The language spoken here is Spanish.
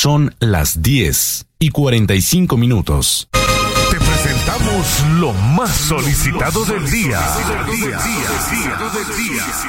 Son las 10:45. Te presentamos lo más solicitado del día.